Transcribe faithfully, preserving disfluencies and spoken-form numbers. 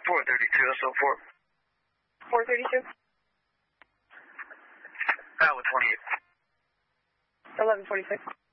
four thirty-two, S O four. four thirty-two. Out with twenty-eight. eleven forty-six.